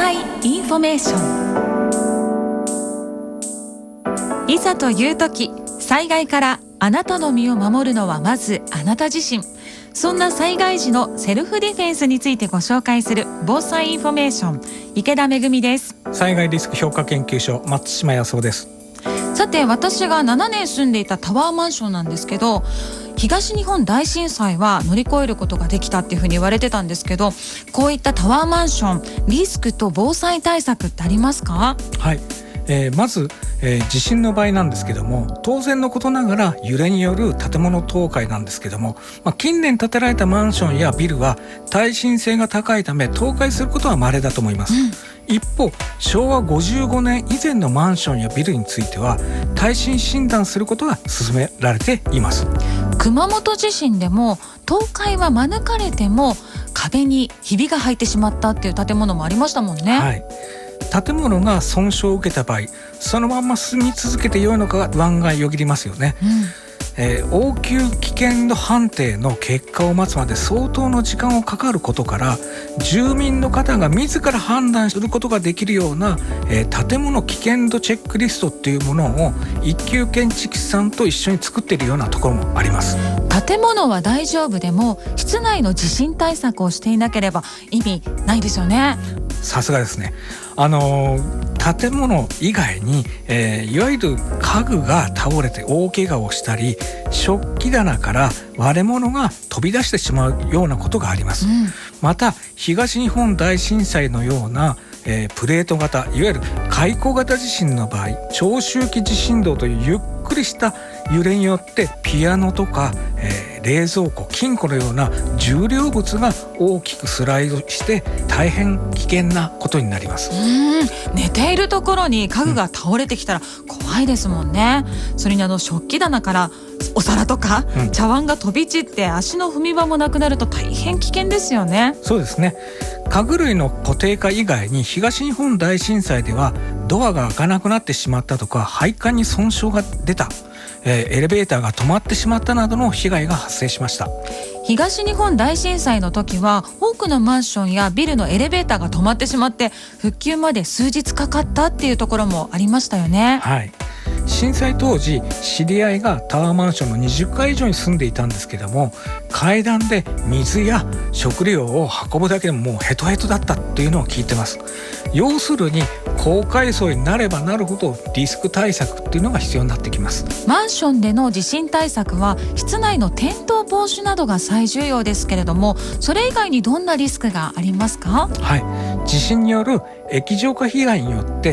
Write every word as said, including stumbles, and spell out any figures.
災インフォメーション。いざという時、災害からあなたの身を守るのはまずあなた自身。そんな災害時のセルフディフェンスについてご紹介する防災インフォメーション、池田めぐみです。 災害リスク評価研究所、松島康夫です。 さて、私がななねん住んでいたタワーマンションなんですけど、東日本大震災は乗り越えることができたっていうふうに言われてたんですけど、こういったタワーマンション、リスクと防災対策ってありますか？ はい、えー、まず、えー、地震の場合なんですけども、当然のことながら揺れによる建物倒壊なんですけども、まあ、近年建てられたマンションやビルは耐震性が高いため倒壊することは稀だと思います、うん、一方、しょうわごじゅうごねん以前のマンションやビルについては耐震診断することが進められています。 熊本地震でも倒壊は免れても壁にひびが入ってしまったっていう建物もありましたもんね。 はい、建物が損傷を受けた場合、そのまま住み続けてよいのかが不安がよぎりますよね、うん。えー、応急危険度判定の結果を待つまで相当の時間をかかることから、住民の方が自ら判断することができるような、えー、建物危険度チェックリストっていうものを一級建築士さんと一緒に作っているようなところもあります。 建物は大丈夫でも室内の地震対策をしていなければ意味ないですよね。 さすがですね。あのー、建物以外に、えー、いわゆる家具が倒れて大怪我をしたり、食器棚から割れ物が飛び出してしまうようなことがあります、うん、また東日本大震災のような、えー、プレート型、いわゆる海溝型地震の場合、長周期地震動というゆっくりした揺れによってピアノとか、えー、冷蔵庫、金庫のような重量物が大きくスライドして大変危険なことになります。 うーん、寝ているところに家具が倒れてきたら怖いですもんね、うん、それにあの食器棚からお皿とか、うん、茶碗が飛び散って足の踏み場もなくなると大変危険ですよね。 そうですね。家具類の固定化以外に東日本大震災ではドアが開かなくなってしまったとか、配管に損傷が出た、えー、エレベーターが止まってしまったなどの被害が発生しました。 東日本大震災の時は多くのマンションやビルのエレベーターが止まってしまって復旧まで数日かかったっていうところもありましたよね。 はい、震災当時、知り合いがタワーマンションのにじゅっかい以上に住んでいたんですけども、階段で水や食料を運ぶだけでももうヘトヘトだったっていうのを聞いてます。要するに高階層になればなるほどリスク対策っていうのが必要になってきます。 マンションでの地震対策は室内の転倒防止などが最重要ですけれども、それ以外にどんなリスクがありますか？ はい、地震による液状化被害によって